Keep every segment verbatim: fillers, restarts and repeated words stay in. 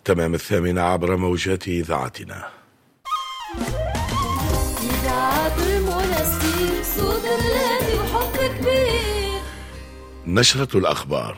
تمام الثامنة عبر موجات إذاعتنا. إذاعة المنستير صوت الهادي وحب كبير. نشرة الأخبار.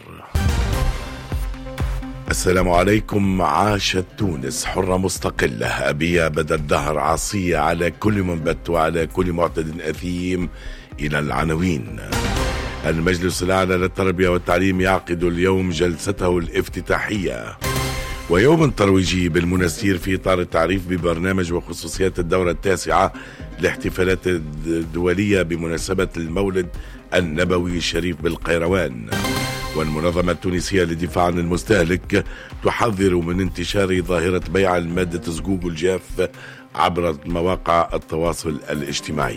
السلام عليكم. عاشت تونس حرة مستقلة أبية بدا الدهر عصية على كل منبت وعلى كل معتد أثيم. إلى العناوين. المجلس الأعلى للتربية والتعليم يعقد اليوم جلسته الافتتاحية، ويوم ترويجي بالمنستير في إطار التعريف ببرنامج وخصوصيات الدورة التاسعة لاحتفالات الدولية بمناسبة المولد النبوي الشريف بالقيروان. والمنظمة التونسية للدفاع عن المستهلك تحذر من انتشار ظاهرة بيع المادة الزقوق الجاف عبر مواقع التواصل الاجتماعي.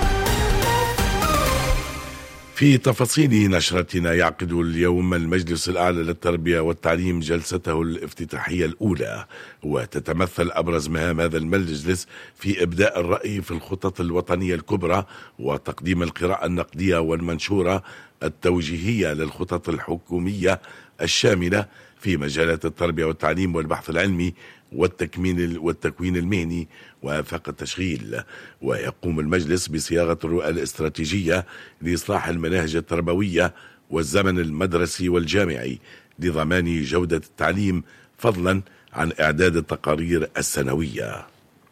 في تفاصيل نشرتنا، يعقد اليوم المجلس الأعلى للتربية والتعليم جلسته الافتتاحية الأولى، وتتمثل أبرز مهام هذا المجلس في إبداء الرأي في الخطط الوطنية الكبرى وتقديم القراءة النقدية والمنشورة التوجيهية للخطط الحكومية الشاملة في مجالات التربية والتعليم والبحث العلمي والتكمين والتكوين المهني وآفاق التشغيل. ويقوم المجلس بصياغة الرؤى الاستراتيجية لإصلاح المناهج التربوية والزمن المدرسي والجامعي لضمان جودة التعليم، فضلا عن إعداد التقارير السنوية.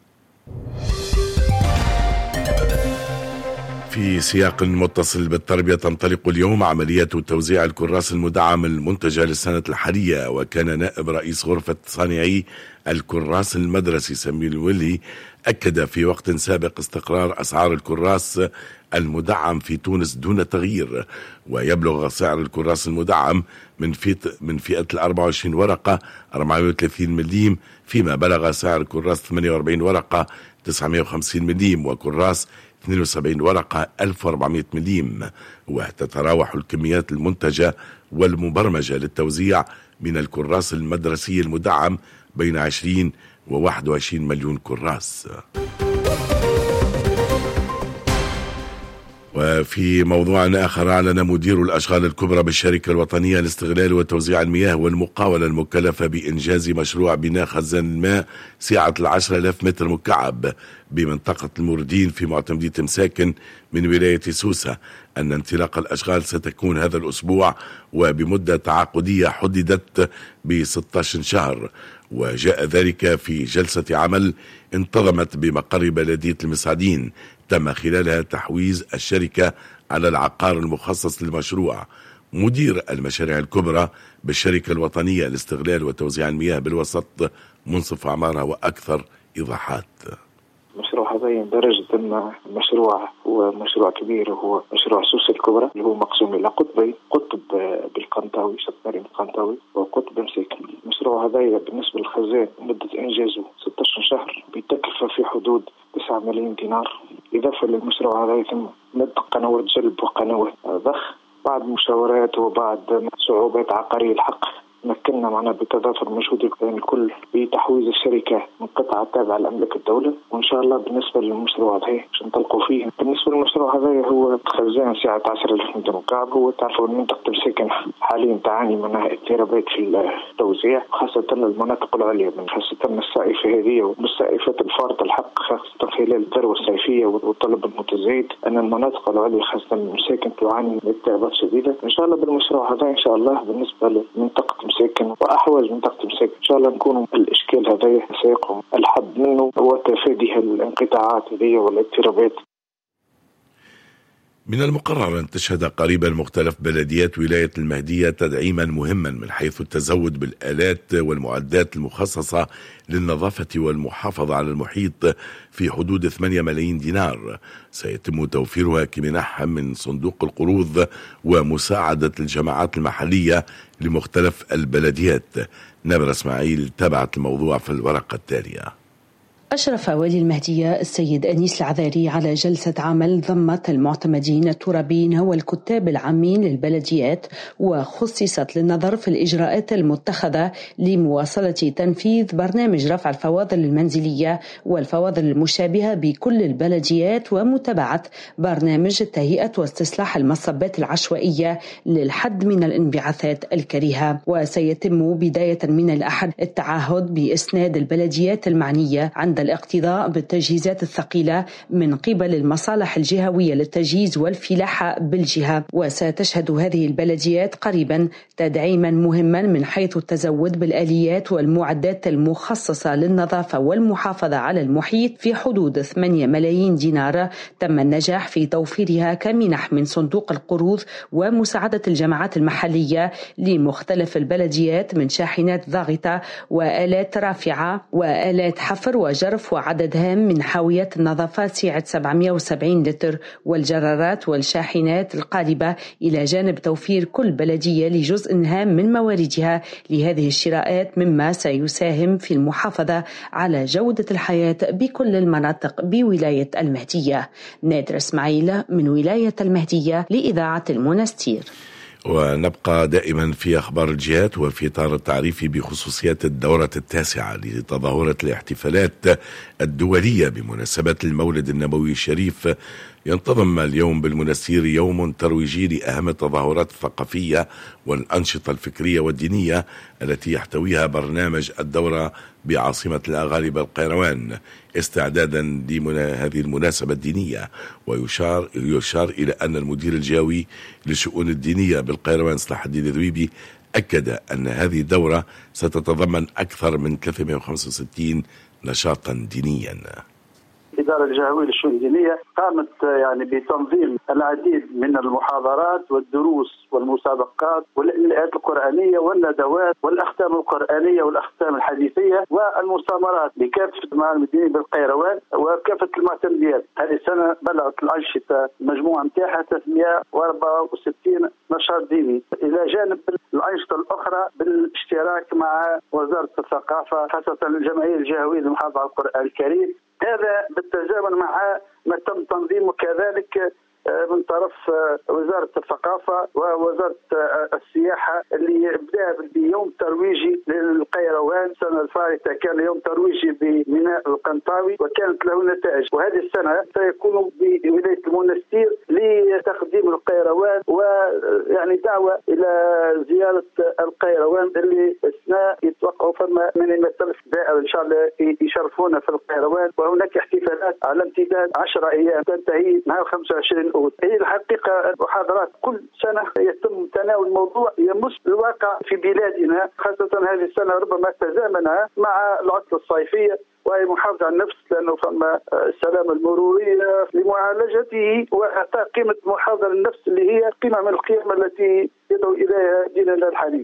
في سياق متصل بالتربية، تنطلق اليوم عملية توزيع الكراس المدعم المنتجة للسنة الحالية. وكان نائب رئيس غرفة صانعي الكراس المدرسي سمير الولي أكد في وقت سابق استقرار أسعار الكراس المدعم في تونس دون تغيير، ويبلغ سعر الكراس المدعم من فئة من فئة الأربعة وعشرين ورقة أربعمائة وثلاثين مليم، فيما بلغ سعر كراس ثمانية وأربعين ورقة تسعمائة وخمسين مليم وكراس اثنين وسبعين ورقة ألف وأربعمائة مليم. وتتراوح الكميات المنتجة والمبرمجة للتوزيع من الكراس المدرسي المدعم بين عشرين وواحد وعشرين مليون كراس. وفي موضوع آخر، أعلن مدير الأشغال الكبرى بالشركة الوطنية لاستغلال وتوزيع المياه والمقاولة المكلفة بإنجاز مشروع بناء خزان الماء سعة العشرة آلاف متر مكعب بمنطقة الموردين في معتمدية مساكن من ولاية سوسة أن انطلاق الأشغال ستكون هذا الأسبوع وبمدة تعاقدية حددت ب ستة عشر شهر. وجاء ذلك في جلسة عمل انتظمت بمقر بلدية المسعدين تم خلالها تحويز الشركة على العقار المخصص للمشروع. مدير المشاريع الكبرى بالشركة الوطنية لاستغلال وتوزيع المياه بالوسط منصف عمارة وأكثر إيضاحات. مشروع هذا يندرج ضمن مشروع هو مشروع كبير، هو مشروع سوسة الكبرى اللي هو مقسوم إلى قطبين، قطب بالقنطاوي شطارين القنطاوي وقطب مساكن. المشروع هذا بالنسبة للخزان مدة إنجازه ستة عشر شهر بتكلفة في حدود تسعة ملايين دينار. إضافة للمشروع هذا يتم مد قنوات جلب وقنوات ضخ. بعد مشاورات وبعد صعوبات عقارية الحق مكننا معنا بتضافر مجهود الكل بتحويز الشركة من قطعة تابعة لأملاك الدولة، وإن شاء الله بالنسبة للمشروع هذا باش نطلقوا فيه. بالنسبة للمشروع هذا هو خزان سعة عشرة آلاف متر مكعب. هو تعرفوا منطقة المساكن حاليا تعاني منها اضطرابات في التوزيع، خاصة المناطق العليا، من خاصة السائفة هذه والسائفات الفارطة الحق، خاصة خلال الذروة الصيفية والطلب المتزايد، أن المناطق العليا خاصة المساكن تعاني من اضطرابات شديدة. إن شاء الله بالمشروع هذا إن شاء الله بالنسبة لمنطقة مساكن وأحوج منطقة مساكن إن شاء الله نكون الإشكال هذا سيقوم الحد منه وتفادي الانقطاعات هذه والاضطرابات. من المقرر أن تشهد قريبا مختلف بلديات ولاية المهدية تدعيما مهما من حيث التزود بالآلات والمعدات المخصصة للنظافة والمحافظة على المحيط في حدود ثمانية ملايين دينار، سيتم توفيرها كمنح من صندوق القروض ومساعدة الجماعات المحلية لمختلف البلديات. نبرة اسماعيل تابعت الموضوع في الورقة التالية. أشرف والي المهدية السيد أنيس العذاري على جلسة عمل ضمت المعتمدين الترابيين والكتاب العامين للبلديات، وخصصت للنظر في الإجراءات المتخذة لمواصلة تنفيذ برنامج رفع الفواضل المنزلية والفواضل المشابهة بكل البلديات، ومتابعة برنامج تهيئة واستصلاح المصبات العشوائية للحد من الانبعاثات الكريهة. وسيتم بداية من الأحد التعهد بإسناد البلديات المعنية عند الاقتضاء بالتجهيزات الثقيلة من قبل المصالح الجهوية للتجهيز والفلاحة بالجهة. وستشهد هذه البلديات قريبا تدعيما مهما من حيث التزود بالآليات والمعدات المخصصة للنظافة والمحافظة على المحيط في حدود ثمانية ملايين دينار تم النجاح في توفيرها كمنح من صندوق القروض ومساعدة الجماعات المحلية لمختلف البلديات من شاحنات ضاغطة وآلات رافعة وآلات حفر وجرف وعدد هام من حاويات النظافات سعة سبعمائة وسبعين لتر والجرارات والشاحنات القالبة، إلى جانب توفير كل بلدية لجزء هام من مواردها لهذه الشراءات، مما سيساهم في المحافظة على جودة الحياة بكل المناطق بولاية المهدية. نادر اسماعيل من ولاية المهدية لإذاعة المنستير. ونبقى دائما في أخبار الجهات وفي إطار التعريف بخصوصيات الدورة التاسعة لتظاهرة الاحتفالات الدولية بمناسبة المولد النبوي الشريف. ينتظم اليوم بالمنستير يوم ترويجي لأهم التظاهرات الثقافية والأنشطة الفكرية والدينية التي يحتويها برنامج الدورة بعاصمة الأغالي بالقيروان استعدادا لهذه المناسبة الدينية. ويشار يشار إلى أن المدير الجهوي للشؤون الدينية بالقيروان صلاح الدين الذويبي أكد أن هذه الدورة ستتضمن أكثر من ثلاثمائة وخمسة وستين نشاطا دينيا. الإدارة الجهوية للشؤون الدينية قامت يعني بتنظيم العديد من المحاضرات والدروس والمسابقات والإملاءات القرآنية والندوات والأختام القرآنية والأختام الحديثية والمؤتمرات بكافة المعالم الدينية بالقيروان وكافة المعتمديات. هذه السنة بلغت الأنشطة المجموعة نتاعها ثلاثمائة وأربعة وستين نشاط ديني، إلى جانب الأنشطة الأخرى بالاشتراك مع وزارة الثقافة خاصة الجمعية الجهوية للمحافظة على القرآن الكريم. هذا بالتزامن مع ما تم تنظيمه كذلك من طرف وزارة الثقافة ووزارة السياحة اللي بدأ بيوم ترويجي للقيروان. السنة الفائتة كان يوم ترويجي بميناء القنطاوي وكانت له نتائج، وهذه السنة سيكون بولاية المنستير لتقديم القيروان ويعني دعوة إلى زيارة القيروان اللي أثناء يتوقعوا فما من يمثل دائرة إن شاء الله يشرفونا في القيروان. وهناك احتفالات على امتداد عشرة أيام تنتهي نهار خمسة وعشرين أغسطس. هي الحقيقة المحاضرات كل سنة يتم تناول موضوع يمس الواقع في بلادنا، خاصة هذه السنة ربما تزامنها مع العطلة الصيفية وهي محافظة على النفس لأنه فما السلامة المرورية لمعالجته وإعطاء قيمة محافظة للنفس اللي هي قيمة من القيم التي يدعو إليها ديننا الحنيف.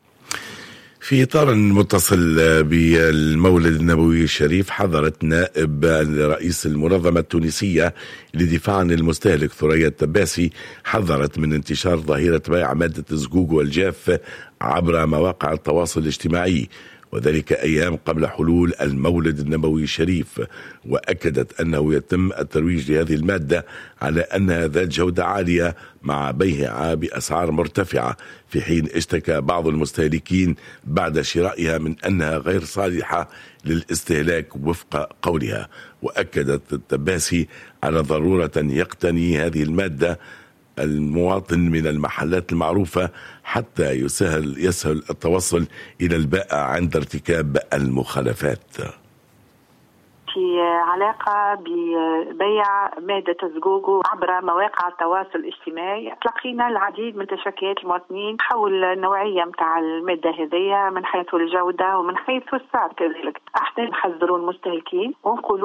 في إطار متصل بالمولد النبوي الشريف، حضرت نائب رئيس المنظمة التونسية لدفاع عن المستهلك ثريا التباسي حذرت من انتشار ظاهرة بيع مادة الزقوق والجاف عبر مواقع التواصل الاجتماعي، وذلك أيام قبل حلول المولد النبوي الشريف. وأكدت أنه يتم الترويج لهذه المادة على أنها ذات جودة عالية مع بيعها بأسعار مرتفعة، في حين اشتكى بعض المستهلكين بعد شرائها من أنها غير صالحة للاستهلاك وفق قولها. وأكدت التباسي على ضرورة يقتني هذه المادة المواطن من المحلات المعروفة حتى يسهل يسهل التوصل إلى البائع عند ارتكاب المخالفات. في علاقة ببيع مادة الزقوق عبر مواقع التواصل الاجتماعي، تلقينا العديد من تشكيات المواطنين حول النوعية متاع المادة هذه من حيث الجودة ومن حيث السعر كذلك. احنا نحذروا المستهلكين ونقولوا